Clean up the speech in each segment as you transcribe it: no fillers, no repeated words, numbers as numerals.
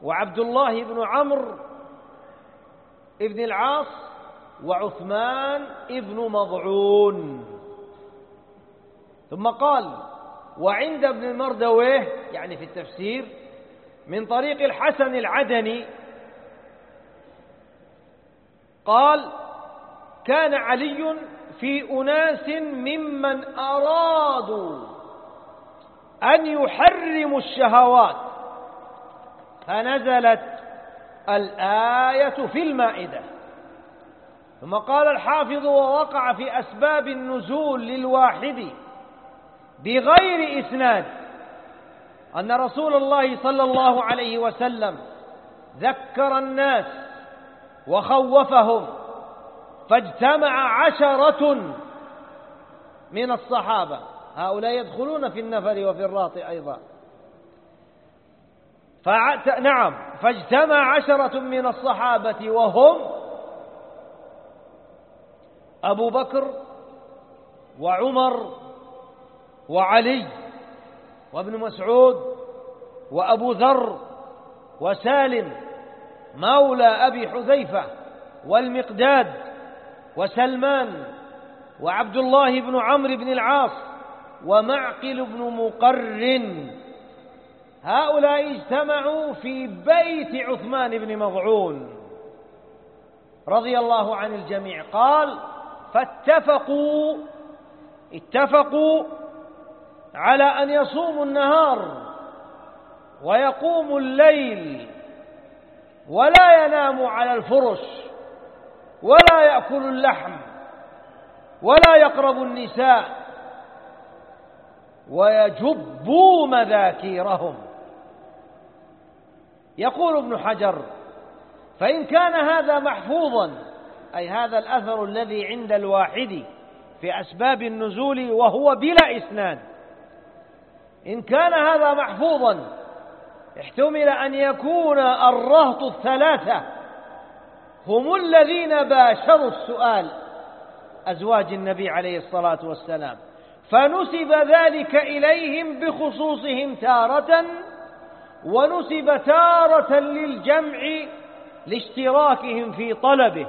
وعبد الله بن عمرو بن العاص وعثمان بن مضعون. ثم قال: وعند ابن المردويه يعني في التفسير من طريق الحسن العدني قال: كان علي في أناس ممن أرادوا أن يحرموا الشهوات فنزلت الآية في المائدة. ثم قال الحافظ: ووقع في أسباب النزول للواحد بغير إسناد أن رسول الله صلى الله عليه وسلم ذكر الناس وخوفهم فاجتمع 10 من الصحابة، هؤلاء يدخلون في النفر وفي الراط أيضا، فاجتمع 10 من الصحابة وهم أبو بكر وعمر وعلي وابن مسعود وأبو ذر وسالم مولى أبي حذيفة والمقداد وسلمان وعبد الله بن عمرو بن العاص ومعقل بن مقرن. هؤلاء اجتمعوا في بيت عثمان بن مضعون رضي الله عن الجميع. قال: اتفقوا على أن يصوموا النهار ويقوموا الليل ولا يناموا على الفرش ولا يأكلوا اللحم ولا يقربوا النساء ويجبوا مذاكيرهم. يقول ابن حجر: فإن كان هذا محفوظا، أي هذا الأثر الذي عند الواحد في أسباب النزول وهو بلا إسناد، إن كان هذا محفوظا احتمل أن يكون الرهط 3 هم الذين باشروا السؤال أزواج النبي عليه الصلاة والسلام، فنسب ذلك إليهم بخصوصهم تارة، ونسب تارة للجمع لاشتراكهم في طلبه.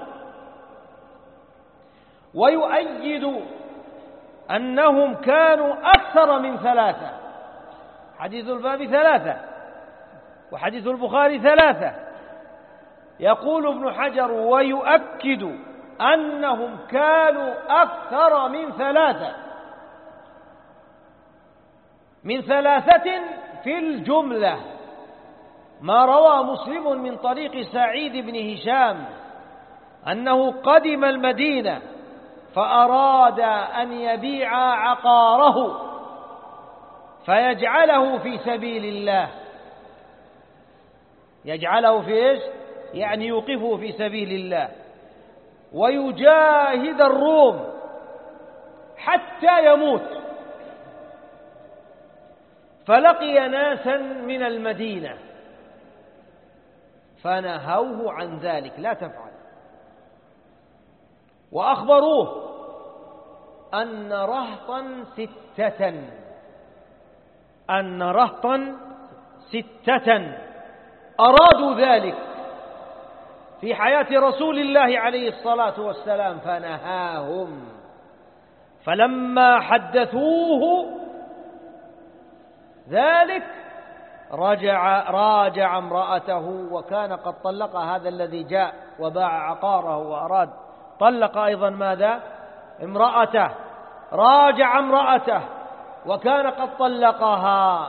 ويؤيد أنهم كانوا أكثر من 3، حديث الباب 3 وحديث البخاري 3. يقول ابن حجر: ويؤكد أنهم كانوا أكثر من 3 في الجملة، ما روى مسلم من طريق سعيد بن هشام أنه قدم المدينة فأراد أن يبيع عقاره فيجعله في سبيل الله. يجعله في إيش؟ يعني يوقفه في سبيل الله، ويجاهد الروم حتى يموت. فلقي ناسا من المدينة فنهوه عن ذلك: لا تفعل. وأخبروه أن رهطا 6 أرادوا ذلك في حياة رسول الله عليه الصلاة والسلام فنهاهم. فلما حدثوه ذلك راجع امرأته، وكان قد طلق هذا الذي جاء وباع عقاره وأراد طلق أيضا ماذا؟ امرأته. راجع امرأته وكان قد طلقها،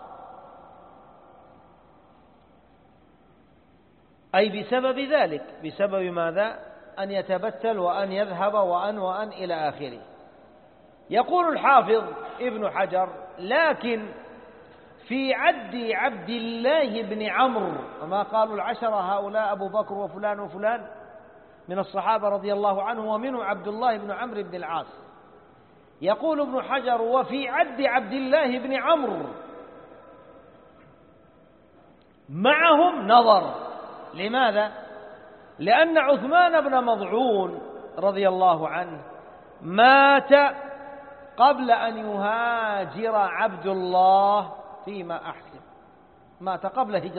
أي بسبب ذلك، بسبب ماذا؟ أن يتبتل وأن يذهب وأن إلى آخره. يقول الحافظ ابن حجر: لكن في عد عبد الله بن عمرو، وما قالوا 10 هؤلاء أبو بكر وفلان وفلان من الصحابة رضي الله عنه، ومنه عبد الله بن عمرو بن العاص. يقول ابن حجر: وفي عد عبد الله بن عمرو معهم نظر. لماذا؟ لأن عثمان بن مضعون رضي الله عنه مات قبل أن يهاجر عبد الله فيما أحسب، مات قبل هجرة